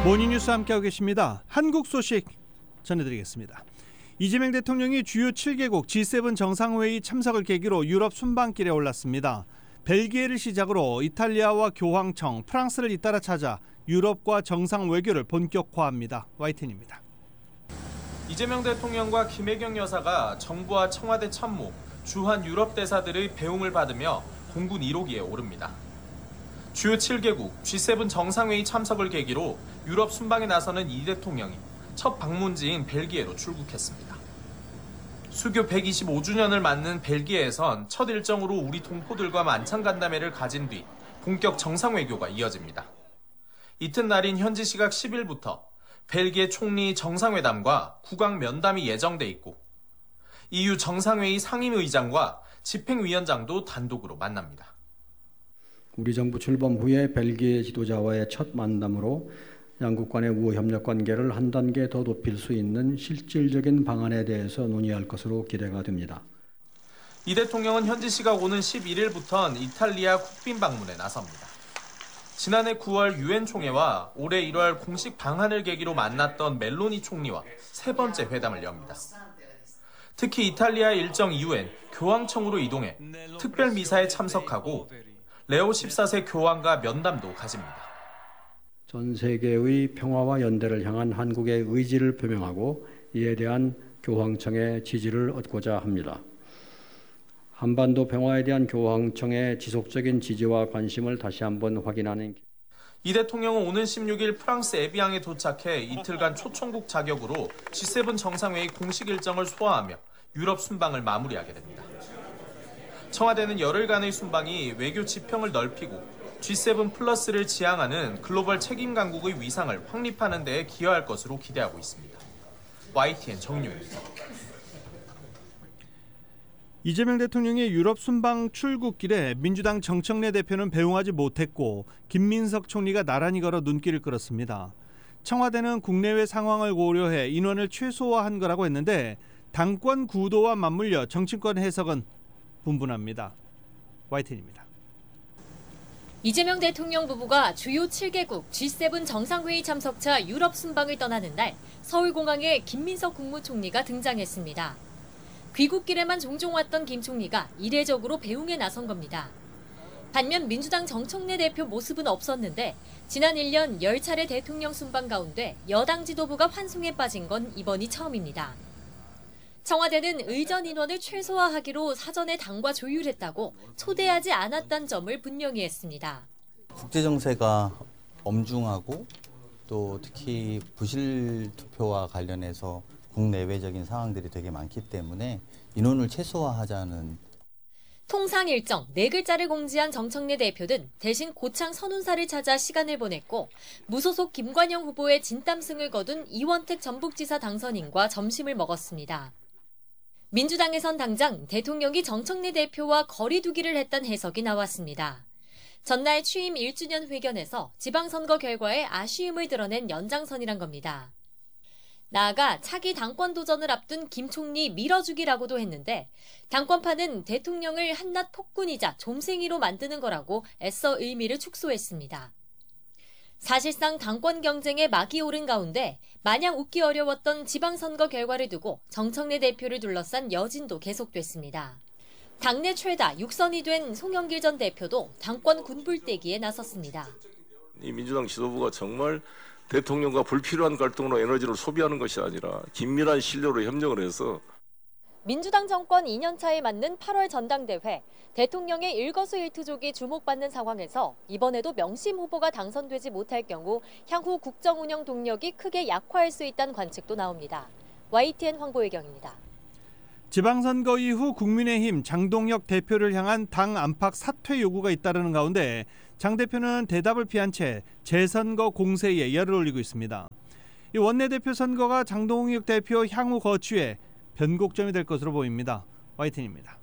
모닝뉴스 함께하고 계십니다. 한국 소식 전해드리겠습니다. 이재명 대통령이 주요 7개국 G7 정상회의 참석을 계기로 유럽 순방길에 올랐습니다. 벨기에를 시작으로 이탈리아와 교황청, 프랑스를 잇따라 찾아 유럽과 정상 외교를 본격화합니다. YTN입니다. 이재명 대통령과 김혜경 여사가 정부와 청와대 참모, 주한 유럽 대사들의 배웅을 받으며 공군 1호기에 오릅니다. 주요 7개국 G7 정상회의 참석을 계기로 유럽 순방에 나서는 이 대통령이 첫 방문지인 벨기에로 출국했습니다. 수교 125주년을 맞는 벨기에에선 첫 일정으로 우리 동포들과 만찬 간담회를 가진 뒤 본격 정상외교가 이어집니다. 이튿날인 현지 시각 10일부터 벨기에 총리 정상회담과 국왕 면담이 예정돼 있고 EU 정상회의 상임의장과 집행위원장도 단독으로 만납니다. 우리 정부 출범 후에 벨기에 지도자와의 첫 만남으로 양국 간의 우호 협력 관계를 한 단계 더 높일 수 있는 실질적인 방안에 대해서 논의할 것으로 기대가 됩니다. 이 대통령은 현지 시각 오는 11일부터는 이탈리아 국빈 방문에 나섭니다. 지난해 9월 유엔 총회와 올해 1월 공식 방한을 계기로 만났던 멜로니 총리와 세 번째 회담을 엽니다. 특히 이탈리아 일정 이후엔 교황청으로 이동해 특별 미사에 참석하고 레오 14세 교황과 면담도 가집니다. 전 세계의 평화와 연대를 향한 한국의 의지를 표명하고 이에 대한 교황청의 지지를 얻고자 합니다. 한반도 평화에 대한 교황청의 지속적인 지지와 관심을 다시 한번 확인하는 이 대통령은 오는 16일 프랑스 에비앙에 도착해 이틀간 초청국 자격으로 G7 정상회의 공식 일정을 소화하며 유럽 순방을 마무리하게 됩니다. 청와대는 열흘간의 순방이 외교 지평을 넓히고 G7 플러스를 지향하는 글로벌 책임 강국의 위상을 확립하는 데에 기여할 것으로 기대하고 있습니다. YTN 정유입니다. 이재명 대통령의 유럽 순방 출국길에 민주당 정청래 대표는 배웅하지 못했고 김민석 총리가 나란히 걸어 눈길을 끌었습니다. 청와대는 국내외 상황을 고려해 인원을 최소화한 거라고 했는데 당권 구도와 맞물려 정치권 해석은 분분합니다. YTN입니다. 이재명 대통령 부부가 주요 7개국 G7 정상회의 참석차 유럽 순방을 떠나는 날 서울공항에 김민석 국무총리가 등장했습니다. 귀국길에만 종종 왔던 김 총리가 이례적으로 배웅에 나선 겁니다. 반면 민주당 정청래 대표 모습은 없었는데 지난 1년 10차례 대통령 순방 가운데 여당 지도부가 환송에 빠진 건 이번이 처음입니다. 청와대는 의전 인원을 최소화하기로 사전에 당과 조율했다고 초대하지 않았다는 점을 분명히 했습니다. 국제 정세가 엄중하고 또 특히 부실 투표와 관련해서 국내외적인 상황들이 되게 많기 때문에 인원을 최소화하자는 통상 일정 4글자를 공지한 정청래 대표는 대신 고창 선운사를 찾아 시간을 보냈고 무소속 김관영 후보의 진땀승을 거둔 이원택 전북지사 당선인과 점심을 먹었습니다. 민주당에선 당장 대통령이 정청래 대표와 거리 두기를 했다는 해석이 나왔습니다. 전날 취임 1주년 회견에서 지방선거 결과에 아쉬움을 드러낸 연장선이란 겁니다. 나아가 차기 당권 도전을 앞둔 김 총리 밀어주기라고도 했는데 당권파는 대통령을 한낱 폭군이자 좀생이로 만드는 거라고 애써 의미를 축소했습니다. 사실상 당권 경쟁에 막이 오른 가운데 마냥 웃기 어려웠던 지방선거 결과를 두고 정청래 대표를 둘러싼 여진도 계속됐습니다. 당내 최다 6선이 된 송영길 전 대표도 당권 군불대기에 나섰습니다. 이 민주당 지도부가 정말 대통령과 불필요한 갈등으로 에너지를 소비하는 것이 아니라 긴밀한 신뢰로 협력을 해서 민주당 정권 2년차에 맞는 8월 전당대회, 대통령의 일거수일투족이 주목받는 상황에서 이번에도 명심 후보가 당선되지 못할 경우 향후 국정운영 동력이 크게 약화할 수 있다는 관측도 나옵니다. YTN 황보혜경입니다. 지방선거 이후 국민의힘 장동혁 대표를 향한 당 안팎 사퇴 요구가 잇따르는 가운데 장 대표는 대답을 피한 채 재선거 공세에 열을 올리고 있습니다. 이 원내대표 선거가 장동혁 대표 향후 거취에 변곡점이 될 것으로 보입니다. YTN입니다.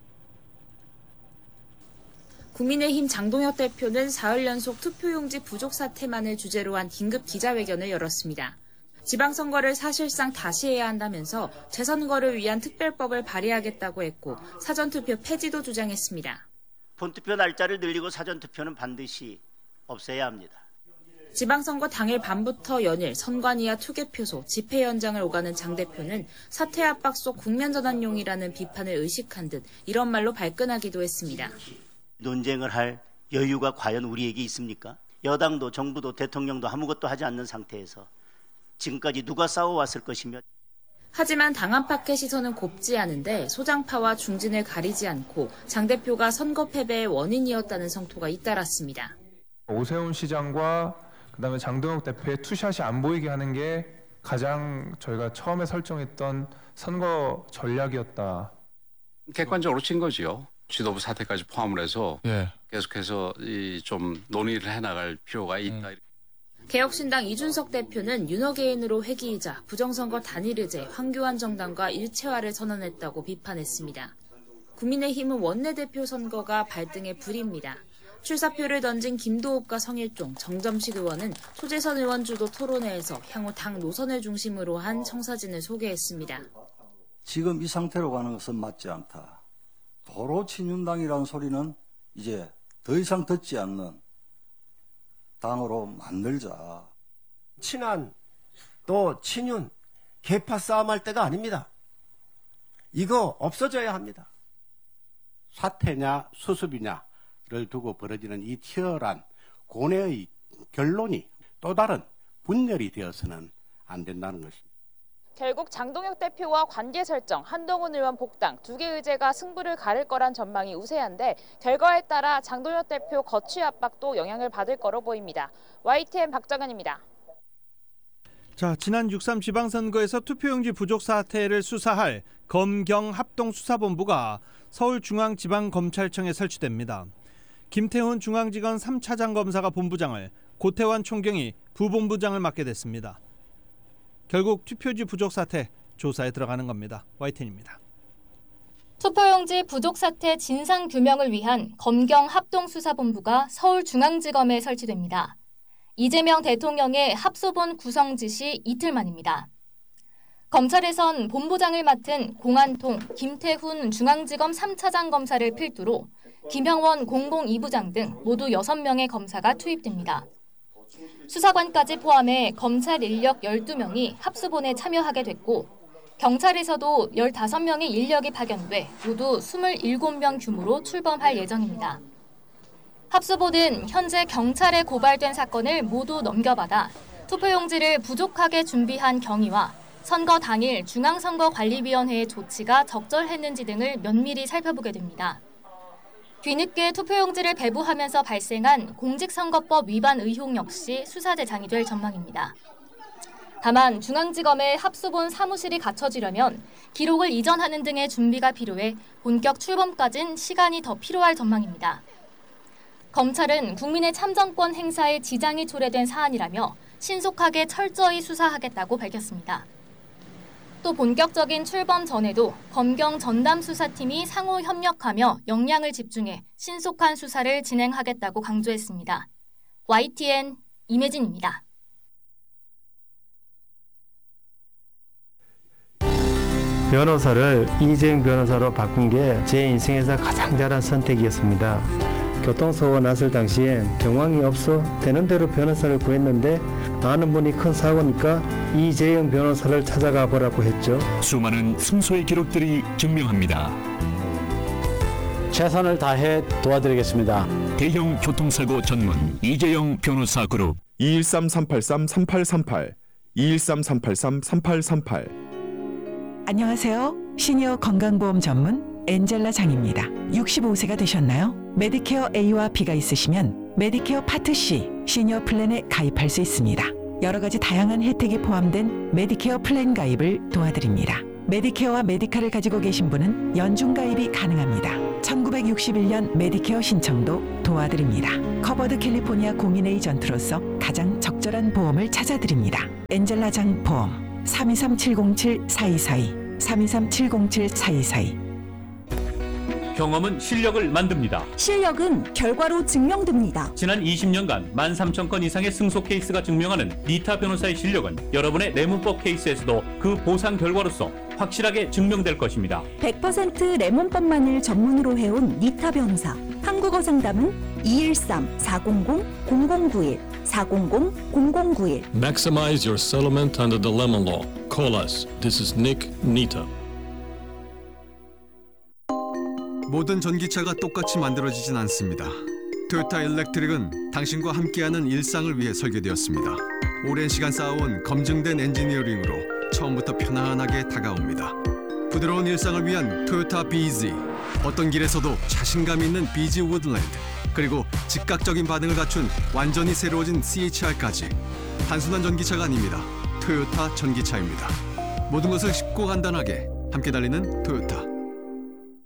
국민의힘 장동혁 대표는 사흘 연속 투표용지 부족 사태만을 주제로 한 긴급 기자회견을 열었습니다. 지방선거를 사실상 다시 해야 한다면서 재선거를 위한 특별법을 발의하겠다고 했고 사전투표 폐지도 주장했습니다. 본투표 날짜를 늘리고 사전투표는 반드시 없애야 합니다. 지방선거 당일 밤부터 연일 선관위와 투개표소, 집회 현장을 오가는 장 대표는 사퇴 압박 속 국면전환용이라는 비판을 의식한 듯 이런 말로 발끈하기도 했습니다. 논쟁을 할 여유가 과연 우리에게 있습니까? 여당도 정부도 대통령도 아무것도 하지 않는 상태에서 지금까지 누가 싸워왔을 것이며. 하지만 당 안팎의 시선은 곱지 않은데 소장파와 중진을 가리지 않고 장 대표가 선거 패배의 원인이었다는 성토가 잇따랐습니다. 오세훈 시장과 그다음에 장동혁 대표의 투샷이 안 보이게 하는 게 가장 저희가 처음에 설정했던 선거 전략이었다. 객관적으로 친 거지요. 지도부 사퇴까지 포함을 해서 계속해서 좀 논의를 해나갈 필요가 있다. 개혁신당 이준석 대표는 윤호개인으로 회기이자 부정선거 단일의제, 황교안 정당과 일체화를 선언했다고 비판했습니다. 국민의힘은 원내대표 선거가 발등에 불입니다. 출사표를 던진 김도읍과 성일종, 정점식 의원은 소재선 의원 주도 토론회에서 향후 당 노선을 중심으로 한 청사진을 소개했습니다. 지금 이 상태로 가는 것은 맞지 않다. 도로 친윤당이라는 소리는 이제 더 이상 듣지 않는 당으로 만들자. 친한 또 친윤 계파 싸움할 때가 아닙니다. 이거 없어져야 합니다. 사퇴냐 수습이냐를 두고 벌어지는 이 치열한 고뇌의 결론이 또 다른 분열이 되어서는 안 된다는 것입니다. 결국 장동혁 대표와 관계 설정, 한동훈 의원 복당 두 개 의제가 승부를 가를 거란 전망이 우세한데 결과에 따라 장동혁 대표 거취 압박도 영향을 받을 거로 보입니다. YTN 박정현입니다. 자, 지난 6.3 지방선거에서 투표용지 부족 사태를 수사할 검경합동수사본부가 서울중앙지방검찰청에 설치됩니다. 김태훈 중앙지검 3차장 검사가 본부장을, 고태환 총경이 부본부장을 맡게 됐습니다. 결국 투표지 부족 사태 조사에 들어가는 겁니다. YTN입니다. 투표용지 부족 사태 진상규명을 위한 검경합동수사본부가 서울중앙지검에 설치됩니다. 이재명 대통령의 합수본 구성 지시 이틀 만입니다. 검찰에선 본부장을 맡은 공안통 김태훈 중앙지검 3차장 검사를 필두로 김형원 공공이부장 등 모두 6명의 검사가 투입됩니다. 수사관까지 포함해 검찰 인력 12명이 합수본에 참여하게 됐고 경찰에서도 15명의 인력이 파견돼 모두 27명 규모로 출범할 예정입니다. 합수본은 현재 경찰에 고발된 사건을 모두 넘겨받아 투표용지를 부족하게 준비한 경위와 선거 당일 중앙선거관리위원회의 조치가 적절했는지 등을 면밀히 살펴보게 됩니다. 뒤늦게 투표용지를 배부하면서 발생한 공직선거법 위반 의혹 역시 수사 대상이 될 전망입니다. 다만 중앙지검에 합수본 사무실이 갖춰지려면 기록을 이전하는 등의 준비가 필요해 본격 출범까진 시간이 더 필요할 전망입니다. 검찰은 국민의 참정권 행사에 지장이 초래된 사안이라며 신속하게 철저히 수사하겠다고 밝혔습니다. 또 본격적인 출범 전에도 검경 전담수사팀이 상호 협력하며 역량을 집중해 신속한 수사를 진행하겠다고 강조했습니다. YTN 임혜진입니다. 변호사를 이재용 변호사로 바꾼 게 제 인생에서 가장 잘한 선택이었습니다. 교통사고가 났을 당시에 정황이 없어 되는 대로 변호사를 구했는데 아는 분이 큰 사고니까 이재용 변호사를 찾아가 보라고 했죠. 수많은 승소의 기록들이 증명합니다. 최선을 다해 도와드리겠습니다. 대형 교통사고 전문 이재용 변호사 그룹 213-383-3838 213-383-3838 안녕하세요. 시니어 건강보험 전문 엔젤라 장입니다. 65세가 되셨나요? 메디케어 A와 B가 있으시면 메디케어 파트 C 시니어 플랜에 가입할 수 있습니다. 여러 가지 다양한 혜택이 포함된 메디케어 플랜 가입을 도와드립니다. 메디케어와 메디카를 가지고 계신 분은 연중 가입이 가능합니다. 1961년 메디케어 신청도 도와드립니다. 커버드 캘리포니아 공인 에이전트로서 가장 적절한 보험을 찾아드립니다. 엔젤라 장 보험 323-707-4242 323-707-4242 경험은 실력을 만듭니다. 실력은 결과로 증명됩니다. 지난 20년간 13,000건 이상의 승소 케이스가 증명하는 니타 변호사의 실력은 여러분의 내문법 케이스에서도 그 보상 결과로서 확실하게 증명될 것입니다. 100% 레몬법만을 전문으로 해온 니타 변호사. 한국어 상담은 213-400-0091 400-0091. Maximize your settlement under the Lemon Law. Call us. This is Nick Nita. 모든 전기차가 똑같이 만들어지진 않습니다. 토요타 일렉트릭은 당신과 함께하는 일상을 위해 설계되었습니다. 오랜 시간 쌓아온 검증된 엔지니어링으로 처음부터 편안하게 다가옵니다. 부드러운 일상을 위한 토요타 BZ. 어떤 길에서도 자신감 있는 BZ 우드랜드. 그리고 즉각적인 반응을 갖춘 완전히 새로워진 CHR까지. 단순한 전기차가 아닙니다. 토요타 전기차입니다. 모든 것을 쉽고 간단하게 함께 달리는 토요타.